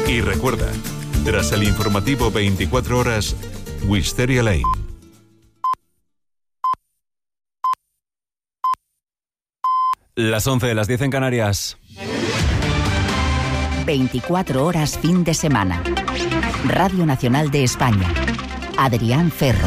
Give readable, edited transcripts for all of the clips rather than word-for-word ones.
Y recuerda, tras el informativo 24 horas, Wisteria Lane. Las 11, las 10 en Canarias. 24 horas fin de semana. Radio Nacional de España. Adrián Ferro.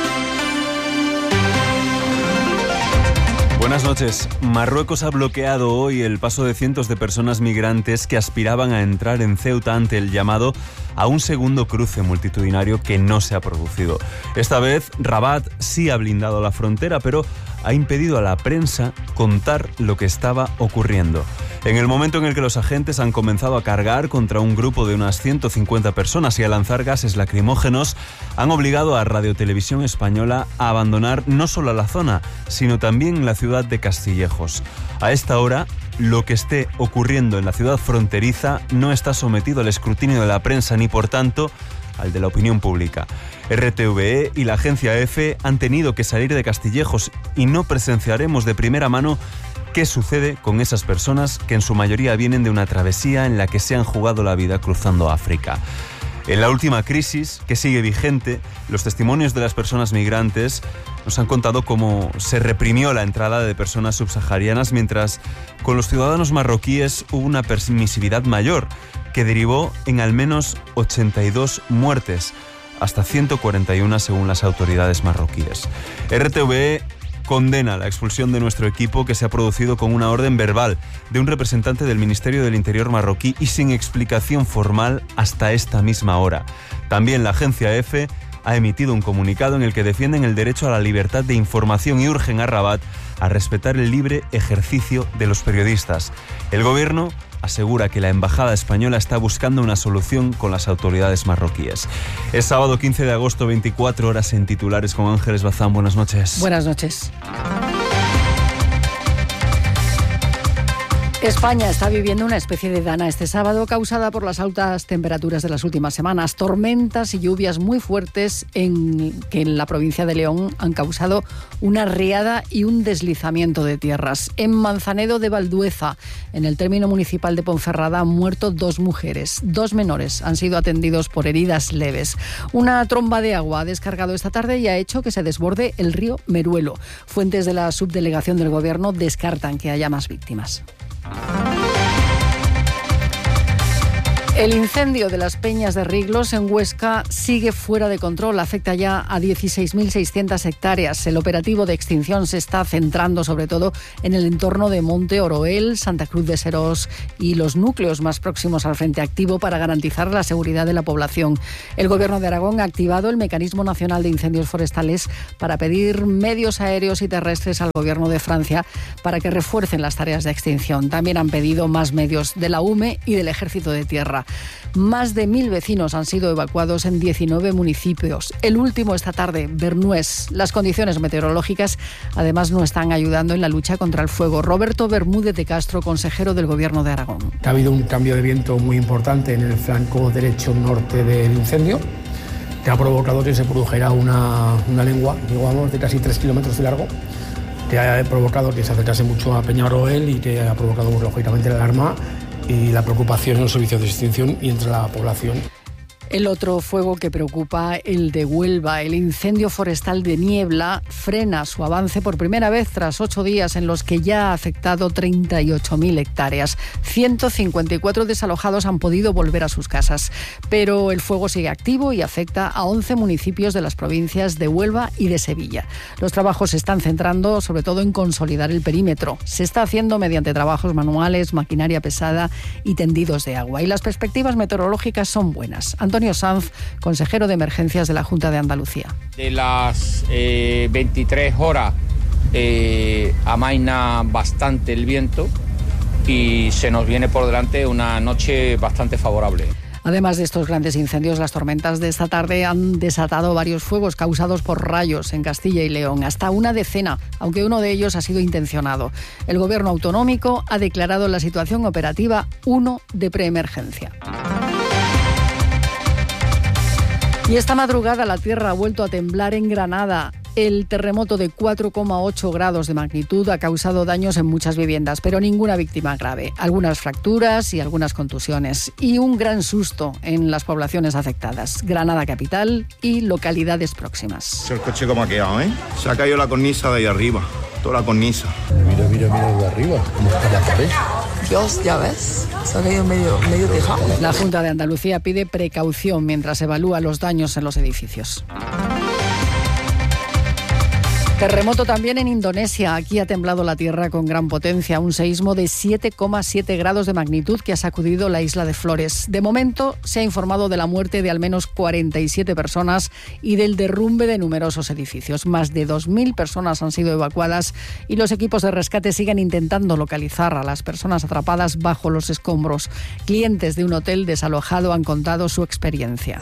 Buenas noches. Marruecos ha bloqueado hoy el paso de cientos de personas migrantes que aspiraban a entrar en Ceuta ante el llamado a un segundo cruce multitudinario que no se ha producido. Esta vez, Rabat sí ha blindado la frontera, pero ha impedido a la prensa contar lo que estaba ocurriendo. En el momento en el que los agentes han comenzado a cargar contra un grupo de unas 150 personas y a lanzar gases lacrimógenos, han obligado a Radio Televisión Española a abandonar no solo la zona, sino también la ciudad de Castillejos. A esta hora, lo que esté ocurriendo en la ciudad fronteriza no está sometido al escrutinio de la prensa ni, por tanto, al de la opinión pública. RTVE y la agencia EFE han tenido que salir de Castillejos y no presenciaremos de primera mano qué sucede con esas personas que en su mayoría vienen de una travesía en la que se han jugado la vida cruzando África. En la última crisis, que sigue vigente, los testimonios de las personas migrantes nos han contado cómo se reprimió la entrada de personas subsaharianas, mientras con los ciudadanos marroquíes hubo una permisividad mayor, que derivó en al menos 82 muertes, hasta 141 según las autoridades marroquíes. RTVE condena la expulsión de nuestro equipo, que se ha producido con una orden verbal de un representante del Ministerio del Interior marroquí y sin explicación formal hasta esta misma hora. También la agencia EFE ha emitido un comunicado en el que defienden el derecho a la libertad de información y urgen a Rabat a respetar el libre ejercicio de los periodistas. El gobierno asegura que la embajada española está buscando una solución con las autoridades marroquíes. Es sábado 15 de agosto, 24 horas en titulares con Ángeles Bazán. Buenas noches. Buenas noches. España está viviendo una especie de dana este sábado causada por las altas temperaturas de las últimas semanas. Tormentas y lluvias muy fuertes que en la provincia de León han causado una riada y un deslizamiento de tierras. En Manzanedo de Valdueza, en el término municipal de Ponferrada, han muerto 2 mujeres. 2 menores han sido atendidos por heridas leves. Una tromba de agua ha descargado esta tarde y ha hecho que se desborde el río Meruelo. Fuentes de la subdelegación del Gobierno descartan que haya más víctimas. El incendio de las Peñas de Riglos en Huesca sigue fuera de control. Afecta ya a 16.600 hectáreas. El operativo de extinción se está centrando sobre todo en el entorno de Monte Oroel, Santa Cruz de Serós y los núcleos más próximos al frente activo para garantizar la seguridad de la población. El Gobierno de Aragón ha activado el Mecanismo Nacional de Incendios Forestales para pedir medios aéreos y terrestres al Gobierno de Francia para que refuercen las tareas de extinción. También han pedido más medios de la UME y del Ejército de Tierra. Más de 1.000 vecinos han sido evacuados en 19 municipios. El último esta tarde, Bernués. Las condiciones meteorológicas además no están ayudando en la lucha contra el fuego. Roberto Bermúdez de Castro, consejero del Gobierno de Aragón. Ha habido un cambio de viento muy importante en el flanco derecho norte del incendio, que ha provocado que se produjera una lengua, digamos, de casi 3 kilómetros de largo, que ha provocado que se acercase mucho a Peña Oroel y que ha provocado, lógicamente, la alarma y la preocupación en los servicios de extinción y entre la población. El otro fuego que preocupa, el de Huelva. El incendio forestal de Niebla frena su avance por primera vez tras 8 días en los que ya ha afectado 38.000 hectáreas. 154 desalojados han podido volver a sus casas. Pero el fuego sigue activo y afecta a 11 municipios de las provincias de Huelva y de Sevilla. Los trabajos se están centrando sobre todo en consolidar el perímetro. Se está haciendo mediante trabajos manuales, maquinaria pesada y tendidos de agua. Y las perspectivas meteorológicas son buenas. Antonio Sanz, consejero de Emergencias de la Junta de Andalucía. De las 23 horas amaina bastante el viento y se nos viene por delante una noche bastante favorable. Además de estos grandes incendios, las tormentas de esta tarde han desatado varios fuegos causados por rayos en Castilla y León, hasta una decena, aunque uno de ellos ha sido intencionado. El Gobierno autonómico ha declarado la situación operativa 1 de preemergencia. Y esta madrugada la tierra ha vuelto a temblar en Granada. El terremoto de 4,8 grados de magnitud ha causado daños en muchas viviendas, pero ninguna víctima grave. Algunas fracturas y algunas contusiones. Y un gran susto en las poblaciones afectadas. Granada capital y localidades próximas. El coche como ha quedado, ¿eh? Se ha caído la cornisa de ahí arriba. Toda la cornisa. Mira de arriba, cómo está la pared. Dios, ya ves, se ha caído medio tejado. La Junta de Andalucía pide precaución mientras evalúa los daños en los edificios. Terremoto también en Indonesia. Aquí ha temblado la tierra con gran potencia. Un seísmo de 7,7 grados de magnitud que ha sacudido la isla de Flores. De momento se ha informado de la muerte de al menos 47 personas y del derrumbe de numerosos edificios. Más de 2.000 personas han sido evacuadas y los equipos de rescate siguen intentando localizar a las personas atrapadas bajo los escombros. Clientes de un hotel desalojado han contado su experiencia.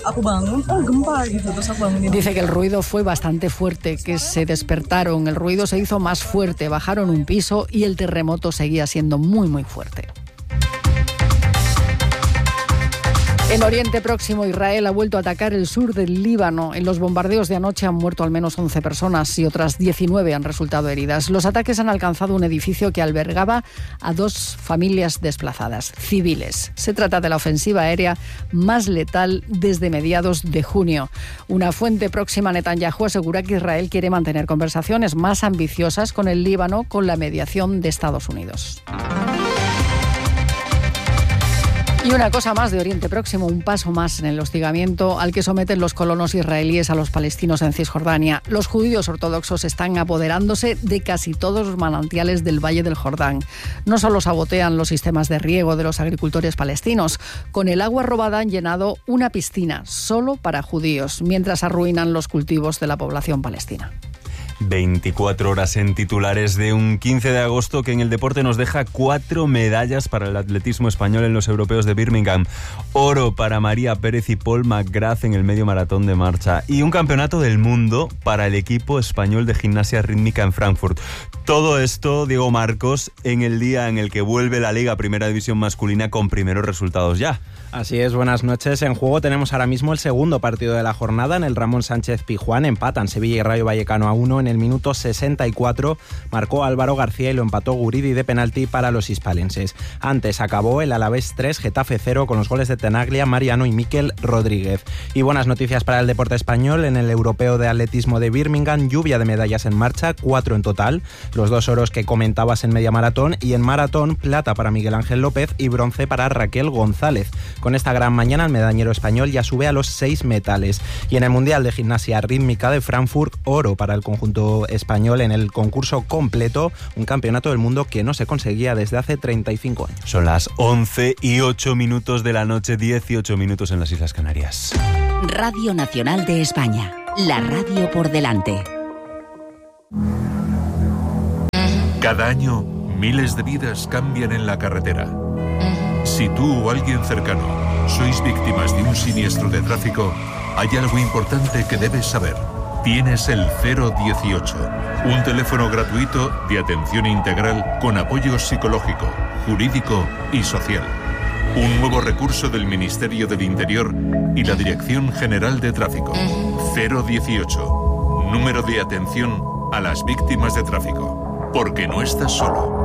Dice que el ruido fue bastante fuerte, que se despertó. El ruido se hizo más fuerte, bajaron un piso y el terremoto seguía siendo muy, muy fuerte. En Oriente Próximo, Israel ha vuelto a atacar el sur del Líbano. En los bombardeos de anoche han muerto al menos 11 personas y otras 19 han resultado heridas. Los ataques han alcanzado un edificio que albergaba a 2 familias desplazadas, civiles. Se trata de la ofensiva aérea más letal desde mediados de junio. Una fuente próxima a Netanyahu asegura que Israel quiere mantener conversaciones más ambiciosas con el Líbano con la mediación de Estados Unidos. Y una cosa más de Oriente Próximo, un paso más en el hostigamiento al que someten los colonos israelíes a los palestinos en Cisjordania. Los judíos ortodoxos están apoderándose de casi todos los manantiales del Valle del Jordán. No solo sabotean los sistemas de riego de los agricultores palestinos, con el agua robada han llenado una piscina solo para judíos, mientras arruinan los cultivos de la población palestina. 24 horas en titulares de un 15 de agosto que en el deporte nos deja 4 medallas para el atletismo español en los europeos de Birmingham. Oro para María Pérez y Paul McGrath en el medio maratón de marcha. Y un campeonato del mundo para el equipo español de gimnasia rítmica en Frankfurt. Todo esto, Diego Marcos, en el día en el que vuelve la Liga Primera División masculina con primeros resultados ya. Así es, buenas noches. En juego tenemos ahora mismo el segundo partido de la jornada en el Ramón Sánchez Pizjuán. Empatan Sevilla y Rayo Vallecano a 1 en el minuto 64. Marcó Álvaro García y lo empató Guridi de penalti para los hispalenses. Antes acabó el Alavés 3, Getafe 0 con los goles de Tenaglia, Mariano y Miquel Rodríguez. Y buenas noticias para el deporte español. En el europeo de atletismo de Birmingham, lluvia de medallas en marcha, 4 en total. Los 2 oros que comentabas en media maratón y en maratón, plata para Miguel Ángel López y bronce para Raquel González. Con esta gran mañana el medañero español ya sube a los 6 metales. Y en el Mundial de Gimnasia Rítmica de Frankfurt, oro para el conjunto español en el concurso completo, un campeonato del mundo que no se conseguía desde hace 35 años. Son las 11:08 de la noche, 18 minutos en las Islas Canarias. Radio Nacional de España, la radio por delante. Cada año, miles de vidas cambian en la carretera. Si tú o alguien cercano sois víctimas de un siniestro de tráfico, hay algo importante que debes saber. Tienes el 018, un teléfono gratuito de atención integral con apoyo psicológico, jurídico y social. Un nuevo recurso del Ministerio del Interior y la Dirección General de Tráfico. 018, número de atención a las víctimas de tráfico. Porque no estás solo.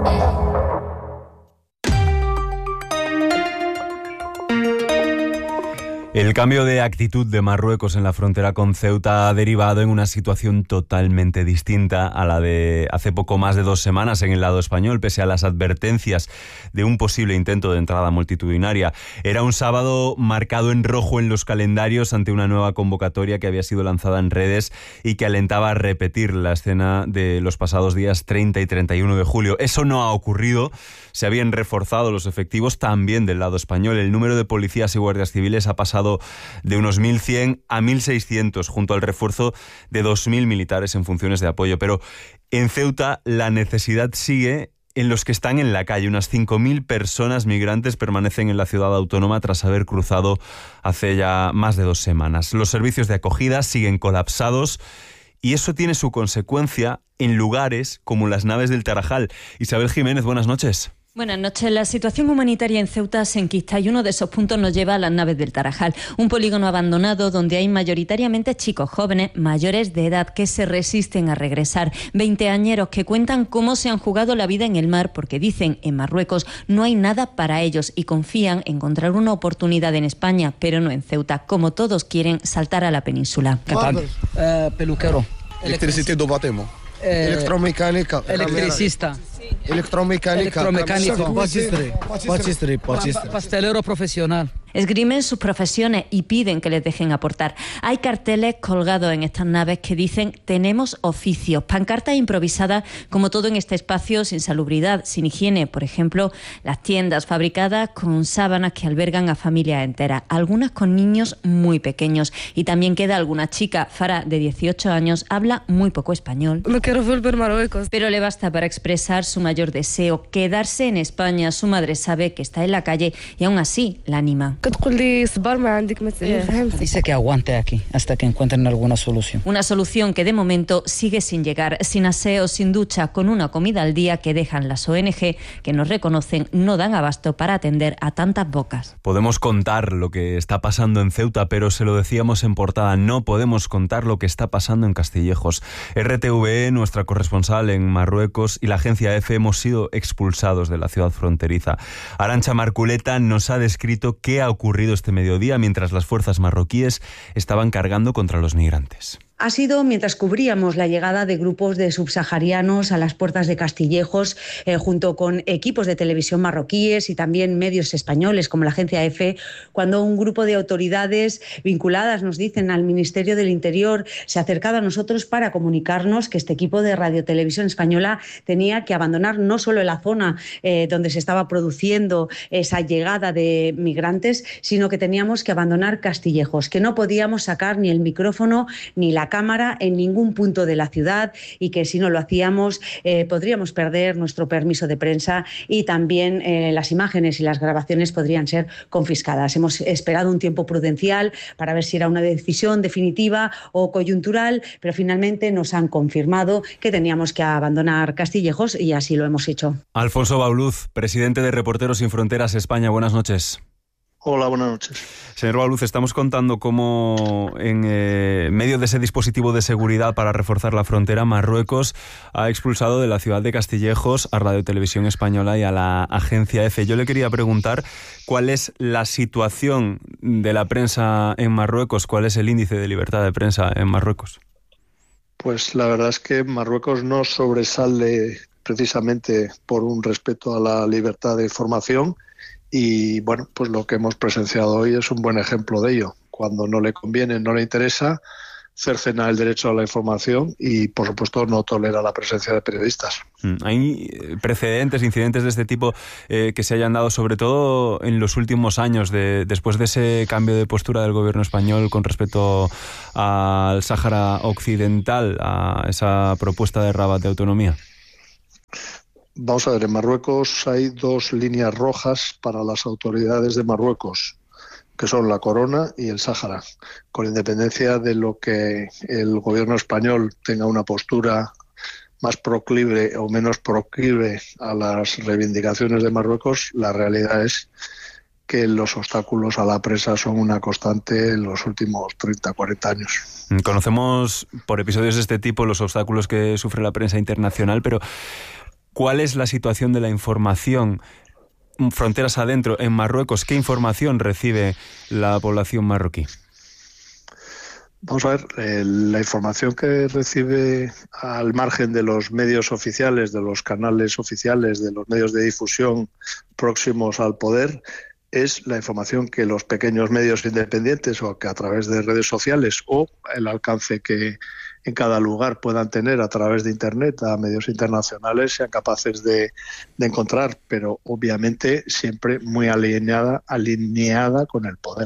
El cambio de actitud de Marruecos en la frontera con Ceuta ha derivado en una situación totalmente distinta a la de hace poco más de 2 semanas en el lado español, pese a las advertencias de un posible intento de entrada multitudinaria. Era un sábado marcado en rojo en los calendarios ante una nueva convocatoria que había sido lanzada en redes y que alentaba a repetir la escena de los pasados días 30 y 31 de julio. Eso no ha ocurrido. Se habían reforzado los efectivos también del lado español. El número de policías y guardias civiles ha pasado de unos 1.100 a 1.600, junto al refuerzo de 2.000 militares en funciones de apoyo. Pero en Ceuta la necesidad sigue en los que están en la calle. Unas 5.000 personas migrantes permanecen en la ciudad autónoma tras haber cruzado hace ya más de 2 semanas. Los servicios de acogida siguen colapsados y eso tiene su consecuencia en lugares como las Naves del Tarajal. Isabel Jiménez, buenas noches. Buenas noches. La situación humanitaria en Ceuta se enquista y uno de esos puntos nos lleva a las naves del Tarajal, un polígono abandonado donde hay mayoritariamente chicos jóvenes mayores de edad que se resisten a regresar, veinteañeros que cuentan cómo se han jugado la vida en el mar porque dicen en Marruecos no hay nada para ellos y confían en encontrar una oportunidad en España, pero no en Ceuta, como todos quieren saltar a la península. Peluquero. Electricité do batemo. Electromecánica. Electricista. Electromecánica. Pastelero profesional. Esgrimen sus profesiones y piden que les dejen aportar. Hay carteles colgados en estas naves que dicen tenemos oficios, pancartas improvisadas como todo en este espacio sin salubridad, sin higiene. Por ejemplo, las tiendas fabricadas con sábanas que albergan a familias enteras, algunas con niños muy pequeños. Y también queda alguna chica, Farah, de 18 años, habla muy poco español. No quiero volver a Marruecos. Pero le basta para expresar su mayor deseo, quedarse en España. Su madre sabe que está en la calle y aún así la anima. Dice que aguante aquí hasta que encuentren alguna solución. Una solución que de momento sigue sin llegar, sin aseo, sin ducha, con una comida al día que dejan las ONG que nos reconocen no dan abasto para atender a tantas bocas. Podemos contar lo que está pasando en Ceuta, pero se lo decíamos en portada, no podemos contar lo que está pasando en Castillejos. RTVE, nuestra corresponsal en Marruecos, y la agencia EFE hemos sido expulsados de la ciudad fronteriza. Arantxa Marculeta nos ha descrito qué ha ocurrido este mediodía mientras las fuerzas marroquíes estaban cargando contra los migrantes. Ha sido mientras cubríamos la llegada de grupos de subsaharianos a las puertas de Castillejos, junto con equipos de televisión marroquíes y también medios españoles como la agencia EFE, cuando un grupo de autoridades vinculadas, nos dicen, al Ministerio del Interior, se acercaba a nosotros para comunicarnos que este equipo de radiotelevisión española tenía que abandonar no solo la zona donde se estaba produciendo esa llegada de migrantes, sino que teníamos que abandonar Castillejos, que no podíamos sacar ni el micrófono ni la cámara en ningún punto de la ciudad y que si no lo hacíamos podríamos perder nuestro permiso de prensa y también las imágenes y las grabaciones podrían ser confiscadas. Hemos esperado un tiempo prudencial para ver si era una decisión definitiva o coyuntural, pero finalmente nos han confirmado que teníamos que abandonar Castillejos y así lo hemos hecho. Alfonso Bauluz, presidente de Reporteros Sin Fronteras España, buenas noches. Hola, buenas noches. Señor Bauluz, estamos contando cómo en medio de ese dispositivo de seguridad para reforzar la frontera, Marruecos ha expulsado de la ciudad de Castillejos a Radio Televisión Española y a la agencia EFE. Yo le quería preguntar cuál es la situación de la prensa en Marruecos, cuál es el índice de libertad de prensa en Marruecos. Pues la verdad es que Marruecos no sobresale precisamente por un respeto a la libertad de información. Y bueno, pues lo que hemos presenciado hoy es un buen ejemplo de ello. Cuando no le conviene, no le interesa, cercena el derecho a la información y, por supuesto, no tolera la presencia de periodistas. ¿Hay precedentes, incidentes de este tipo que se hayan dado, sobre todo en los últimos años, después de ese cambio de postura del gobierno español con respecto al Sáhara Occidental, a esa propuesta de Rabat de autonomía? Vamos a ver, en Marruecos hay dos líneas rojas para las autoridades de Marruecos, que son la Corona y el Sáhara. Con independencia de lo que el gobierno español tenga una postura más proclive o menos proclive a las reivindicaciones de Marruecos, la realidad es que los obstáculos a la prensa son una constante en los últimos 30, 40 años. Conocemos por episodios de este tipo los obstáculos que sufre la prensa internacional, pero ¿cuál es la situación de la información fronteras adentro en Marruecos? ¿Qué información recibe la población marroquí? Vamos a ver, la información que recibe al margen de los medios oficiales, de los canales oficiales, de los medios de difusión próximos al poder, es la información que los pequeños medios independientes o que a través de redes sociales o el alcance que en cada lugar puedan tener a través de Internet a medios internacionales sean capaces de encontrar, pero obviamente siempre muy alineada con el poder.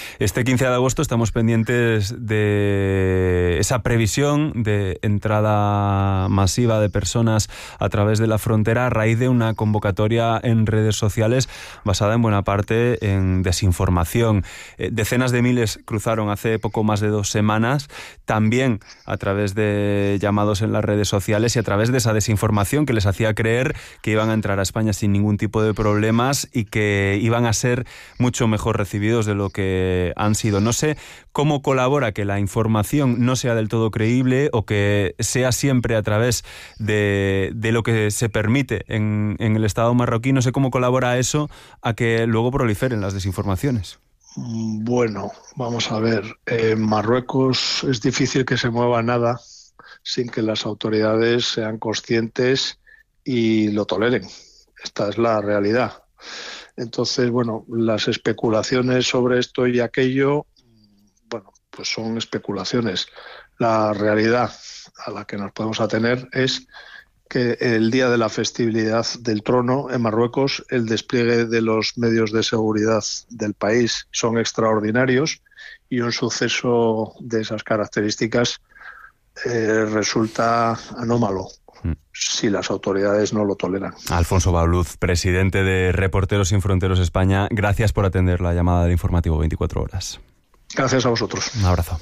Este 15 de agosto estamos pendientes de esa previsión de entrada masiva de personas a través de la frontera a raíz de una convocatoria en redes sociales basada en buena parte en desinformación. Decenas de miles cruzaron hace poco más de 2 semanas, también a través de llamados en las redes sociales y a través de esa desinformación que les hacía creer que iban a entrar a España sin ningún tipo de problemas y que iban a ser mucho mejor recibidos de lo que han sido. No sé cómo colabora que la información no sea del todo creíble o que sea siempre a través de lo que se permite en el Estado marroquí. No sé cómo colabora eso a que luego proliferen las desinformaciones. Bueno, vamos a ver. En Marruecos es difícil que se mueva nada sin que las autoridades sean conscientes y lo toleren. Esta es la realidad. Entonces, bueno, las especulaciones sobre esto y aquello, bueno, pues son especulaciones. La realidad a la que nos podemos atener es que el día de la festividad del trono en Marruecos, el despliegue de los medios de seguridad del país son extraordinarios y un suceso de esas características resulta anómalo si las autoridades no lo toleran. Alfonso Bauluz, presidente de Reporteros Sin Fronteras España, gracias por atender la llamada del informativo 24 horas. Gracias a vosotros. Un abrazo.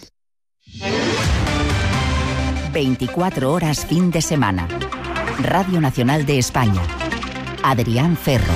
24 horas fin de semana. Radio Nacional de España. Adrián Ferro.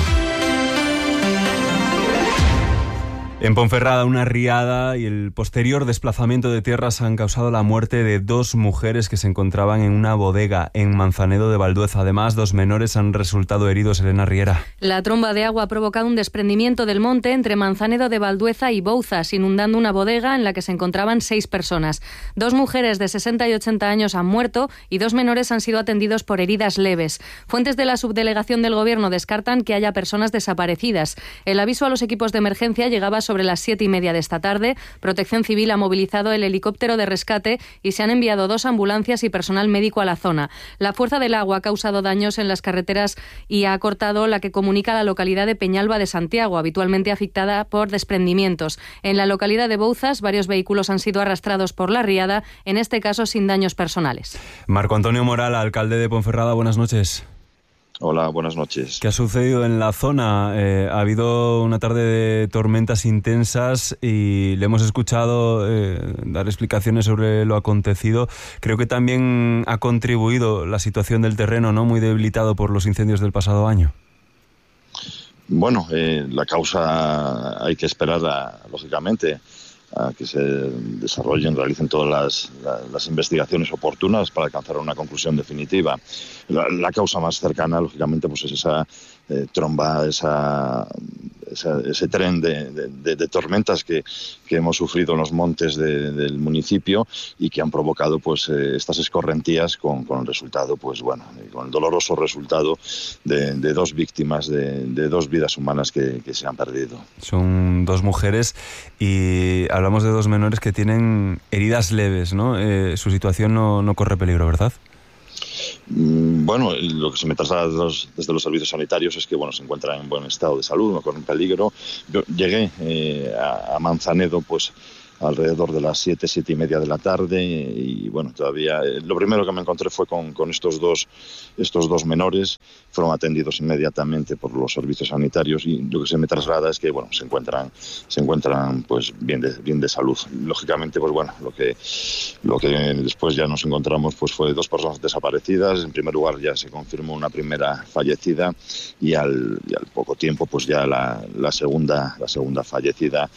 En Ponferrada, una riada y el posterior desplazamiento de tierras han causado la muerte de 2 mujeres que se encontraban en una bodega en Manzanedo de Valdueza. Además, 2 menores han resultado heridos. Elena Riera. La tromba de agua ha provocado un desprendimiento del monte entre Manzanedo de Valdueza y Bouzas, inundando una bodega en la que se encontraban 6 personas. 2 mujeres de 60 y 80 años han muerto y 2 menores han sido atendidos por heridas leves. Fuentes de la subdelegación del Gobierno descartan que haya personas desaparecidas. El aviso a los equipos de emergencia llegaba sobre las 7:30 de esta tarde. Protección Civil ha movilizado el helicóptero de rescate y se han enviado 2 ambulancias y personal médico a la zona. La fuerza del agua ha causado daños en las carreteras y ha cortado la que comunica la localidad de Peñalba de Santiago, habitualmente afectada por desprendimientos. En la localidad de Bouzas, varios vehículos han sido arrastrados por la riada, en este caso sin daños personales. Marco Antonio Moral, alcalde de Ponferrada, buenas noches. Hola, buenas noches. ¿Qué ha sucedido en la zona? Ha habido una tarde de tormentas intensas y le hemos escuchado dar explicaciones sobre lo acontecido. Creo que también ha contribuido la situación del terreno, ¿no? Muy debilitado por los incendios del pasado año. Bueno, la causa hay que esperar, lógicamente, a que se desarrollen, realicen todas las investigaciones oportunas para alcanzar una conclusión definitiva. La causa más cercana, lógicamente, pues es esa tromba, ese tren de tormentas que hemos sufrido en los montes del municipio y que han provocado pues estas escorrentías con el resultado, pues bueno, con el doloroso resultado de 2 víctimas, de 2 vidas humanas que se han perdido. Son 2 mujeres y hablamos de 2 menores que tienen heridas leves, ¿no? Su situación no corre peligro, ¿verdad? Bueno, lo que se me traslada desde los servicios sanitarios es que bueno, se encuentran en buen estado de salud, no corren peligro. Yo llegué a Manzanedo pues alrededor de las 7:30 de la tarde y bueno, todavía lo primero que me encontré fue con estos dos menores. Fueron atendidos inmediatamente por los servicios sanitarios y lo que se me traslada es que bueno, se encuentran pues bien de salud. Lógicamente pues bueno, lo que después ya nos encontramos pues fue 2 personas desaparecidas. En primer lugar ya se confirmó una primera fallecida y al poco tiempo pues ya la segunda fallecida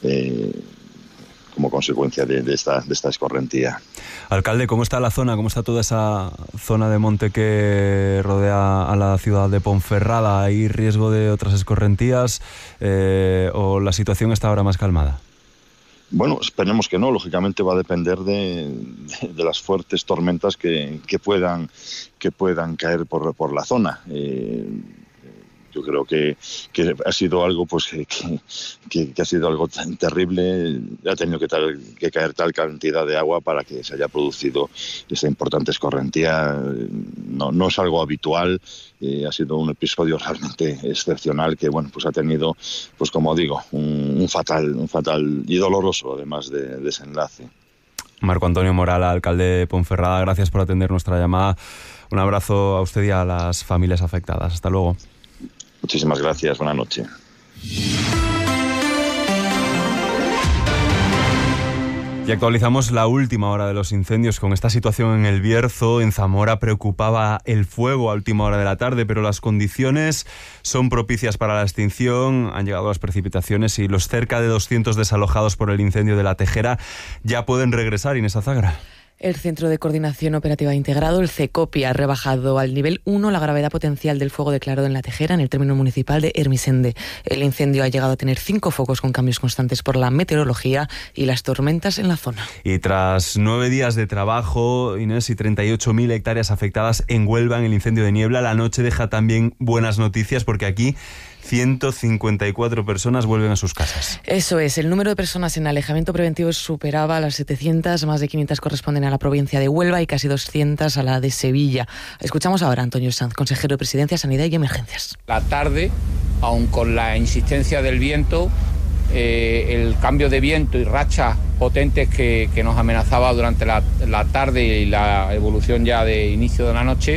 como consecuencia de esta escorrentía. Alcalde, ¿cómo está la zona? ¿Cómo está toda esa zona de monte que rodea a la ciudad de Ponferrada? ¿Hay riesgo de otras escorrentías o la situación está ahora más calmada? Bueno, esperemos que no. Lógicamente va a depender de las fuertes tormentas que puedan caer por la zona. yo creo que ha sido algo pues que ha sido algo tan terrible. Ha tenido que caer tal cantidad de agua para que se haya producido esta importante escorrentía. No es algo habitual. Ha sido un episodio realmente excepcional que pues ha tenido, pues como digo, un fatal y doloroso además de desenlace. Marco Antonio Moral, alcalde de Ponferrada, gracias por atender nuestra llamada. Un abrazo a usted y a las familias afectadas. Hasta luego. Muchísimas gracias. Buenas noches. Y actualizamos la última hora de los incendios con esta situación en El Bierzo. En Zamora preocupaba el fuego a última hora de la tarde, pero las condiciones son propicias para la extinción. Han llegado las precipitaciones y los cerca de 200 desalojados por el incendio de La Tejera ya pueden regresar. Inés Azagra. El Centro de Coordinación Operativa Integrado, el CECOPI, ha rebajado al nivel 1 la gravedad potencial del fuego declarado en La Tejera, en el término municipal de Ermisende. El incendio ha llegado a tener 5 focos con cambios constantes por la meteorología y las tormentas en la zona. Y tras 9 días de trabajo, Inés, y 38.000 hectáreas afectadas en Huelva en el incendio de Niebla, la noche deja también buenas noticias porque aquí 154 personas vuelven a sus casas. Eso es, el número de personas en alejamiento preventivo superaba las 700, más de 500 corresponden a la provincia de Huelva y casi 200 a la de Sevilla. Escuchamos ahora a Antonio Sanz, consejero de Presidencia, Sanidad y Emergencias. La tarde, aun con la insistencia del viento, el cambio de viento y rachas potentes que nos amenazaba durante la tarde y la evolución ya de inicio de la noche,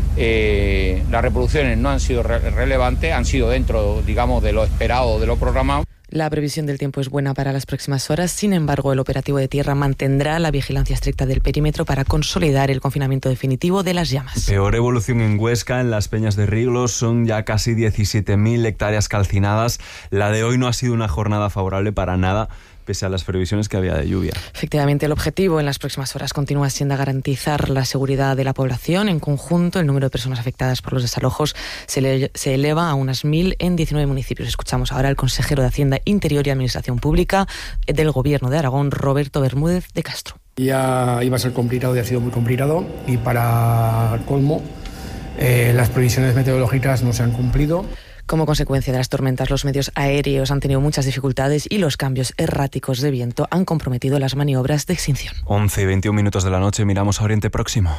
las reproducciones no han sido relevantes, han sido dentro, digamos, de lo esperado, de lo programado. La previsión del tiempo es buena para las próximas horas. Sin embargo, el operativo de tierra mantendrá la vigilancia estricta del perímetro para consolidar el confinamiento definitivo de las llamas. Peor evolución en Huesca, en las Peñas de Riglos. Son ya casi 17.000 hectáreas calcinadas. La de hoy no ha sido una jornada favorable para nada, pese a las previsiones que había de lluvia. Efectivamente, el objetivo en las próximas horas continúa siendo garantizar la seguridad de la población. En conjunto, el número de personas afectadas por los desalojos se eleva a unas 1.000 en 19 municipios. Escuchamos ahora al consejero de Hacienda, Interior y Administración Pública del Gobierno de Aragón, Roberto Bermúdez de Castro. Ya iba a ser complicado y ha sido muy complicado, y para colmo, las previsiones meteorológicas no se han cumplido. Como consecuencia de las tormentas, los medios aéreos han tenido muchas dificultades y los cambios erráticos de viento han comprometido las maniobras de extinción. 11 y 21 minutos de la noche, miramos a Oriente Próximo.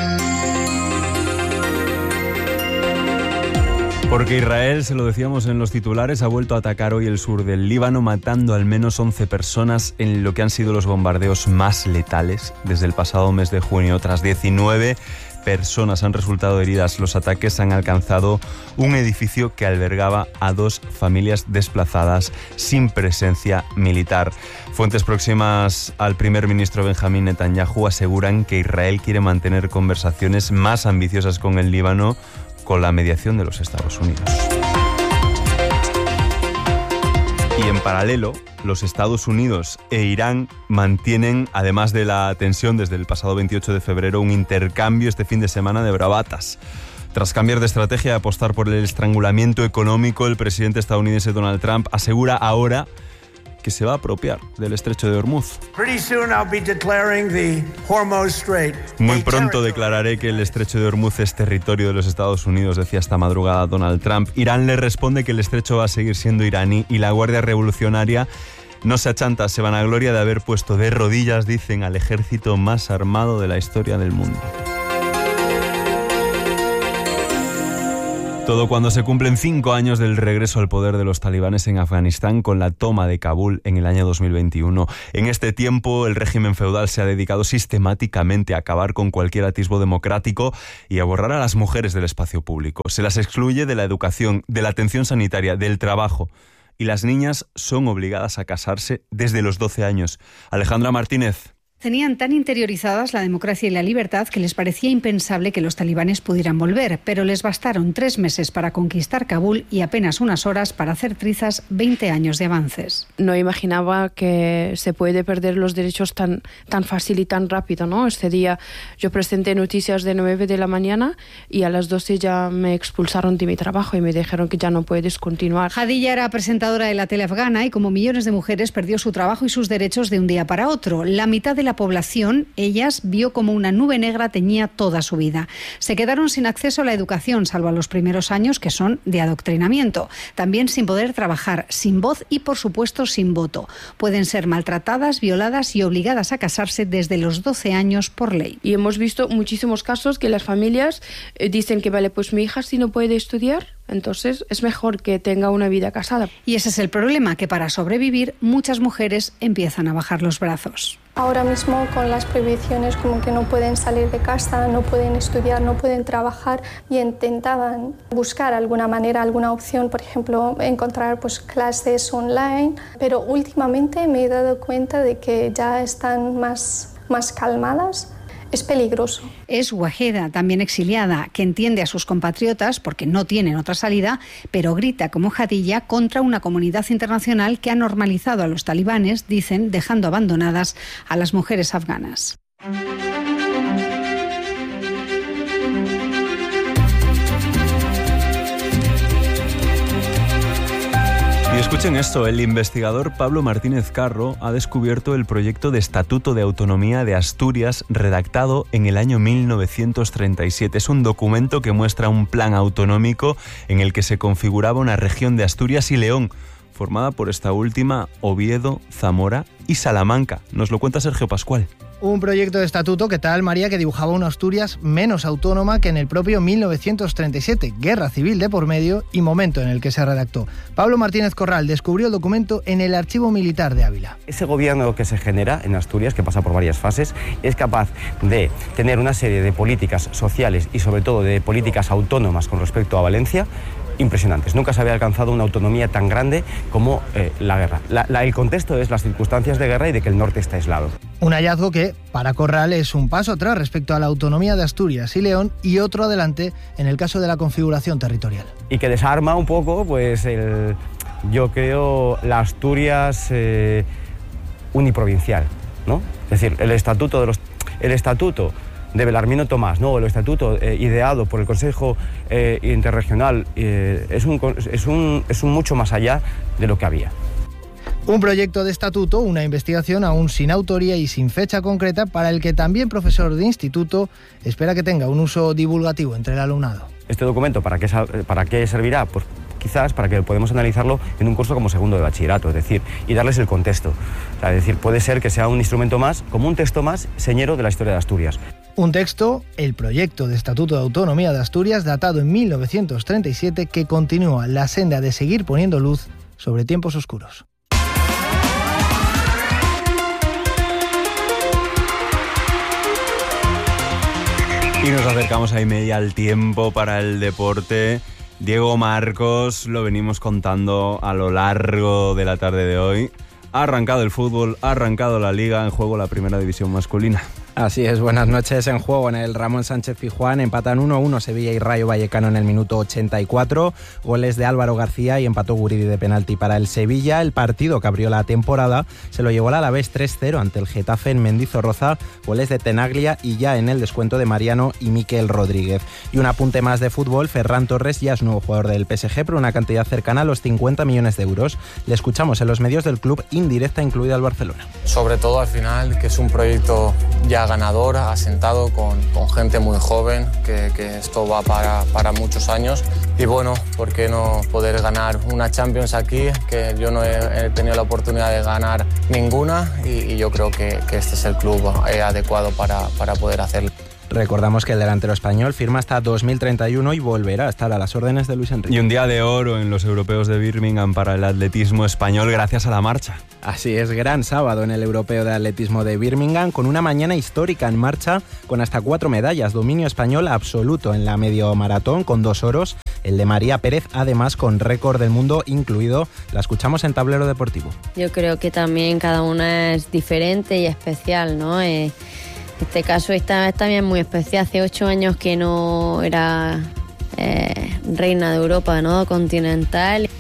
Porque Israel, se lo decíamos en los titulares, ha vuelto a atacar hoy el sur del Líbano, matando al menos 11 personas en lo que han sido los bombardeos más letales desde el pasado mes de junio. Tras 19 personas han resultado heridas, los ataques han alcanzado un edificio que albergaba a 2 familias desplazadas sin presencia militar. Fuentes próximas al primer ministro Benjamín Netanyahu aseguran que Israel quiere mantener conversaciones más ambiciosas con el Líbano con la mediación de los Estados Unidos. Y en paralelo, los Estados Unidos e Irán mantienen, además de la tensión desde el pasado 28 de febrero, un intercambio este fin de semana de bravatas. Tras cambiar de estrategia y apostar por el estrangulamiento económico, el presidente estadounidense Donald Trump asegura ahora que se va a apropiar del estrecho de Hormuz. Muy pronto declararé que el estrecho de Hormuz es territorio de los Estados Unidos, decía esta madrugada Donald Trump. Irán le responde que el estrecho va a seguir siendo iraní y la Guardia Revolucionaria no se achanta, se vanagloria de haber puesto de rodillas, dicen, al ejército más armado de la historia del mundo. Todo cuando se cumplen 5 años del regreso al poder de los talibanes en Afganistán con la toma de Kabul en el año 2021. En este tiempo, el régimen feudal se ha dedicado sistemáticamente a acabar con cualquier atisbo democrático y a borrar a las mujeres del espacio público. Se las excluye de la educación, de la atención sanitaria, del trabajo. Y las niñas son obligadas a casarse desde los 12 años. Alejandra Martínez. Tenían tan interiorizadas la democracia y la libertad que les parecía impensable que los talibanes pudieran volver, pero les bastaron 3 meses para conquistar Kabul y apenas unas horas para hacer trizas 20 años de avances. No imaginaba que se puede perder los derechos tan fácil y tan rápido, ¿no? Este día yo presenté noticias de 9 de la mañana y a las 12 ya me expulsaron de mi trabajo y me dijeron que ya no puedes continuar. Hadilla era presentadora de la tele afgana y como millones de mujeres perdió su trabajo y sus derechos de un día para otro. La mitad de la la población, ellas, vio como una nube negra teñía toda su vida. Se quedaron sin acceso a la educación, salvo a los primeros años, que son de adoctrinamiento. También sin poder trabajar, sin voz y, por supuesto, sin voto. Pueden ser maltratadas, violadas y obligadas a casarse desde los 12 años por ley. Y hemos visto muchísimos casos que las familias dicen que, vale, pues mi hija sí no puede estudiar, entonces es mejor que tenga una vida casada. Y ese es el problema, que para sobrevivir muchas mujeres empiezan a bajar los brazos. Ahora mismo con las prohibiciones como que no pueden salir de casa, no pueden estudiar, no pueden trabajar y intentaban buscar alguna manera, alguna opción, por ejemplo, encontrar pues clases online, pero últimamente me he dado cuenta de que ya están más calmadas. Es peligroso. Es Waheda, también exiliada, que entiende a sus compatriotas porque no tienen otra salida, pero grita como Hadilla contra una comunidad internacional que ha normalizado a los talibanes, dicen, dejando abandonadas a las mujeres afganas. Y escuchen esto, el investigador Pablo Martínez Carro ha descubierto el proyecto de Estatuto de Autonomía de Asturias redactado en el año 1937. Es un documento que muestra un plan autonómico en el que se configuraba una región de Asturias y León, formada por esta última, Oviedo, Zamora y Salamanca. Nos lo cuenta Sergio Pascual. Un proyecto de estatuto, ¿qué tal, María?, que dibujaba una Asturias menos autónoma que en el propio 1937, guerra civil de por medio y momento en el que se redactó. Pablo Martínez Corral descubrió el documento en el Archivo Militar de Ávila. Ese gobierno que se genera en Asturias, que pasa por varias fases, es capaz de tener una serie de políticas sociales y sobre todo de políticas autónomas con respecto a Valencia, impresionantes. Nunca se había alcanzado una autonomía tan grande como la guerra. El contexto es las circunstancias de guerra y de que el norte está aislado. Un hallazgo que, para Corral, es un paso atrás respecto a la autonomía de Asturias y León y otro adelante en el caso de la configuración territorial. Y que desarma un poco, pues, yo creo, la Asturias uniprovincial, ¿no? Es decir, el estatuto de Belarmino Tomás, ¿no? El estatuto ideado por el Consejo Interregional es un mucho más allá de lo que había. Un proyecto de estatuto, una investigación aún sin autoría y sin fecha concreta, para el que también profesor de instituto espera que tenga un uso divulgativo entre el alumnado. Este documento, ¿para qué servirá? Pues quizás para que podamos analizarlo en un curso como segundo de bachillerato, es decir, y darles el contexto. O sea, es decir, puede ser que sea un instrumento más, como un texto más señero de la historia de Asturias. Un texto, el proyecto de Estatuto de Autonomía de Asturias, datado en 1937, que continúa la senda de seguir poniendo luz sobre tiempos oscuros. Y nos acercamos ahí media al tiempo para el deporte. Diego Marcos, lo venimos contando a lo largo de la tarde de hoy. Ha arrancado el fútbol, ha arrancado la Liga, en juego la primera división masculina. Así es, buenas noches. En juego en el Ramón Sánchez Pizjuán empatan 1-1 Sevilla y Rayo Vallecano en el minuto 84, goles de Álvaro García y empató Guridi de penalti para el Sevilla. El partido que abrió la temporada se lo llevó el Alavés 3-0 ante el Getafe en Mendizorroza, goles de Tenaglia y ya en el descuento de Mariano y Miquel Rodríguez. Y un apunte más de fútbol, Ferran Torres ya es nuevo jugador del PSG por una cantidad cercana a los 50 millones de euros. Le escuchamos en los medios del club, indirecta incluida al Barcelona. Sobre todo al final, que es un proyecto ya ganador, asentado con gente muy joven, que esto va para muchos años. Y bueno, ¿por qué no poder ganar una Champions aquí? Que yo no he tenido la oportunidad de ganar ninguna y yo creo que este es el club adecuado para poder hacerlo. Recordamos que el delantero español firma hasta 2031 y volverá a estar a las órdenes de Luis Enrique. Y un día de oro en los europeos de Birmingham para el atletismo español gracias a la marcha. Así es, gran sábado en el europeo de atletismo de Birmingham, con una mañana histórica en marcha, con hasta 4 medallas, dominio español absoluto en la medio maratón con 2 oros, el de María Pérez, además con récord del mundo incluido. La escuchamos en Tablero Deportivo. Yo creo que también cada una es diferente y especial, ¿no? Este caso está también muy especial. Hace 8 años que no era reina de Europa, ¿no? Continental.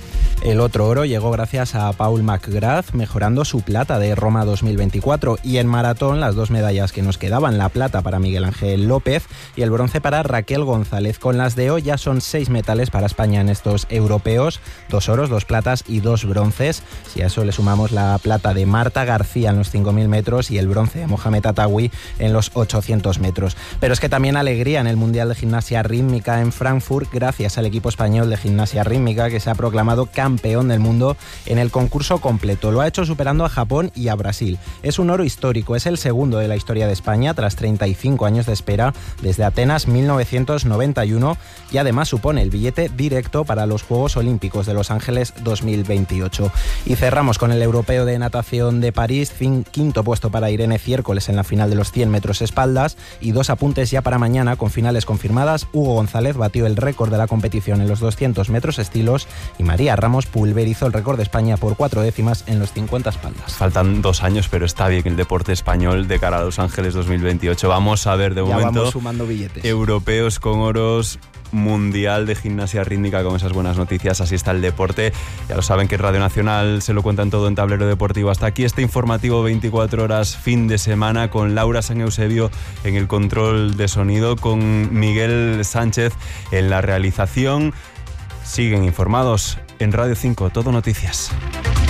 El otro oro llegó gracias a Paul McGrath, mejorando su plata de Roma 2024. Y en maratón, las 2 medallas que nos quedaban, la plata para Miguel Ángel López y el bronce para Raquel González. Con las de hoy ya son 6 metales para España en estos europeos, 2 oros, 2 platas y 2 bronces. Si a eso le sumamos la plata de Marta García en los 5.000 metros y el bronce de Mohamed Atawi en los 800 metros. Pero es que también alegría en el Mundial de Gimnasia Rítmica en Frankfurt, gracias al equipo español de gimnasia rítmica, que se ha proclamado campeón del mundo en el concurso completo. Lo ha hecho superando a Japón y a Brasil. Es un oro histórico, es el segundo de la historia de España tras 35 años de espera desde Atenas 1991 y además supone el billete directo para los Juegos Olímpicos de Los Ángeles 2028. Y cerramos con el europeo de natación de París, quinto puesto para Irene Ciércoles en la final de los 100 metros espaldas y 2 apuntes ya para mañana con finales confirmadas. Hugo González batió el récord de la competición en los 200 metros estilos y María Ramos pulverizó el récord de España por 4 décimas en los 50 espaldas. Faltan 2 años, pero está bien el deporte español de cara a Los Ángeles 2028. Vamos a ver de ya momento vamos sumando billetes. Europeos con oros, mundial de gimnasia rítmica con esas buenas noticias. Así está el deporte. Ya lo saben que Radio Nacional se lo cuentan todo en Tablero Deportivo. Hasta aquí este informativo 24 horas fin de semana con Laura San Eusebio en el control de sonido, con Miguel Sánchez en la realización. Siguen informados en Radio 5, Todo Noticias.